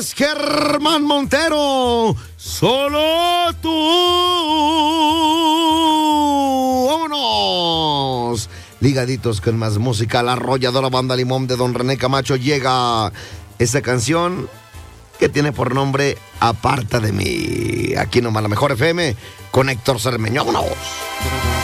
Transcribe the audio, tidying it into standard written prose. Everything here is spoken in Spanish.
es Germán Montero. Solo tú. ¡Vámonos! Ligaditos con más música, la arrolladora Banda Limón de Don René Camacho llega esta canción que tiene por nombre Aparta de mí. Aquí nomás la Mejor FM con Héctor Cermeño. ¡Vámonos!